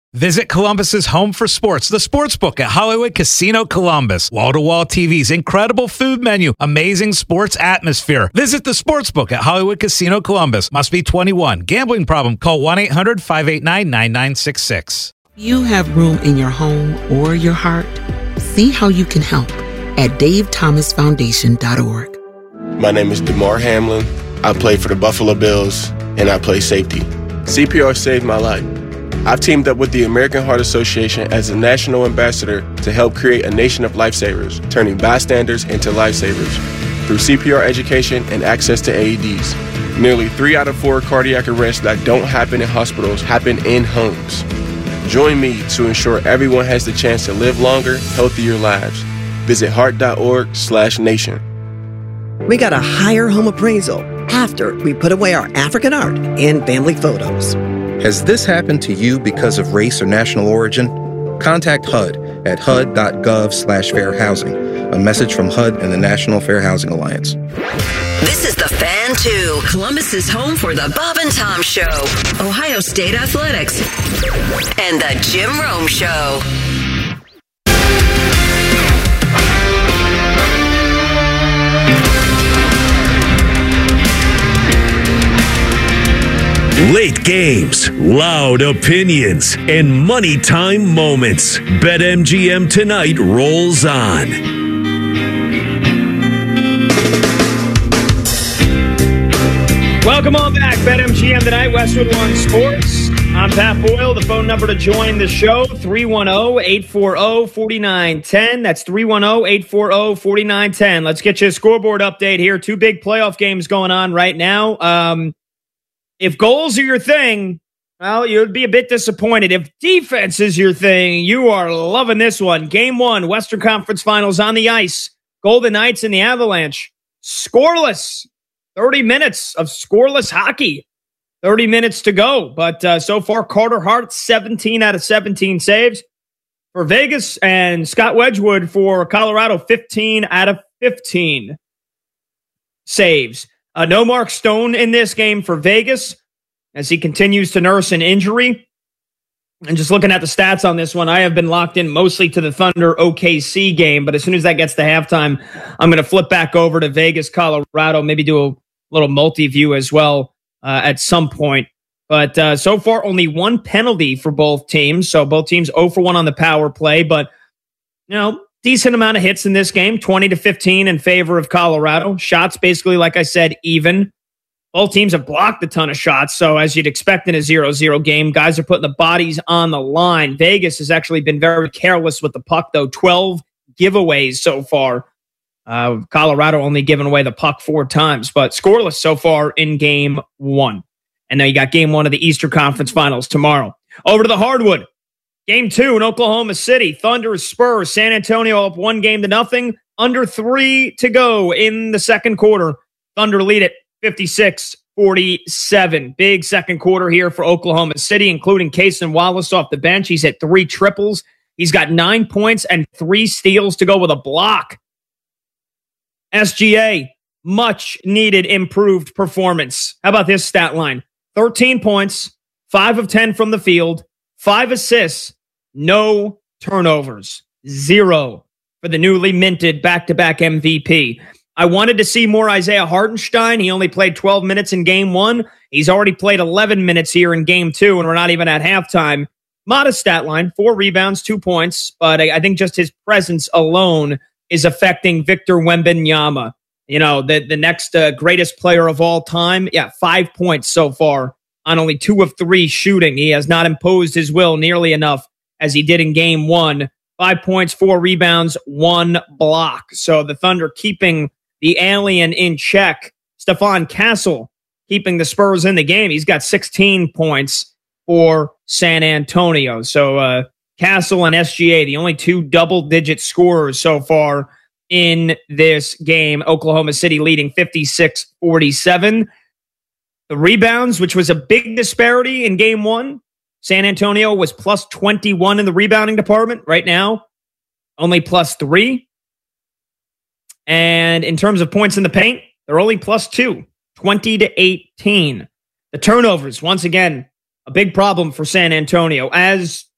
Visit Columbus's home for sports, the Sportsbook at Hollywood Casino Columbus. Wall-to-wall TVs, incredible food menu, amazing sports atmosphere. Visit the Sportsbook at Hollywood Casino Columbus. Must be 21. Gambling problem? Call 1-800-589-9966. You have room in your home or your heart? See how you can help at davethomasfoundation.org. My name is DeMar Hamlin. I play for the Buffalo Bills, and I play safety. CPR saved my life. I've teamed up with the American Heart Association as a national ambassador to help create a nation of lifesavers, turning bystanders into lifesavers through CPR education and access to AEDs. Nearly 3 out of 4 cardiac arrests that don't happen in hospitals happen in homes. Join me to ensure everyone has the chance to live longer, healthier lives. Visit heart.org/nation. We got a higher home appraisal after we put away our African art and family photos. Has this happened to you because of race or national origin? Contact HUD at hud.gov/fair housing. A message from HUD and the National Fair Housing Alliance. This is The Fan 2, Columbus's home for the Bob and Tom Show, Ohio State Athletics, and the Jim Rome Show. Late games, loud opinions, and money time moments. BetMGM Tonight rolls on. Welcome on back. BetMGM Tonight, Westwood One Sports. I'm Pat Boyle. The phone number to join the show, 310-840-4910. That's 310-840-4910. Let's get you a scoreboard update here. 2 big playoff games going on right now. If goals are your thing, well, you'd be a bit disappointed. If defense is your thing, you are loving this one. Game 1, Western Conference Finals on the ice. Golden Knights and the Avalanche. Scoreless. 30 minutes of scoreless hockey. 30 minutes to go. But so far, Carter Hart, 17 out of 17 saves for Vegas. And Scott Wedgwood for Colorado, 15 out of 15 saves. No Mark Stone in this game for Vegas as he continues to nurse an injury. And just looking at the stats on this one, I have been locked in mostly to the Thunder OKC game. But as soon as that gets to halftime, I'm going to flip back over to Vegas, Colorado, maybe do a little multi-view as well at some point. But so far, only 1 penalty for both teams. So both teams 0 for 1 on the power play. But, you know, decent amount of hits in this game, 20-15 in favor of Colorado. Shots basically, like I said, even. Both teams have blocked a ton of shots, so as you'd expect in a 0-0 game, guys are putting the bodies on the line. Vegas has actually been very careless with the puck, though. 12 giveaways so far. Colorado only given away the puck 4 times, but scoreless so far in Game 1. And now you got Game 1 of the Eastern Conference Finals tomorrow. Over to the hardwood. Game 2 in Oklahoma City. Thunder Spurs. San Antonio up 1-0. Under 3 to go in the second quarter. Thunder lead it 56-47. Big second quarter here for Oklahoma City, including Cason Wallace off the bench. He's hit 3 triples. He's got 9 points and 3 steals to go with a block. SGA, much needed improved performance. How about this stat line? 13 points, 5 of 10 from the field, 5 assists, no turnovers. 0 for the newly minted back-to-back MVP. I wanted to see more Isaiah Hartenstein. He only played 12 minutes in Game 1. He's already played 11 minutes here in Game 2, and we're not even at halftime. Modest stat line, 4 rebounds, 2 points, but I think just his presence alone is affecting Victor Wembanyama. You know, the next greatest player of all time. Yeah, 5 points so far on only 2 of 3 shooting. He has not imposed his will nearly enough as he did in Game 1. 5 points, 4 rebounds, 1 block. So the Thunder keeping the alien in check. Stephon Castle keeping the Spurs in the game. He's got 16 points for San Antonio. So Castle and SGA, the only 2 double-digit scorers so far in this game. Oklahoma City leading 56-47. The rebounds, which was a big disparity in Game 1. San Antonio was plus 21 in the rebounding department. Right now, only plus 3. And in terms of points in the paint, they're only plus 2, 20-18. The turnovers, once again, a big problem for San Antonio. As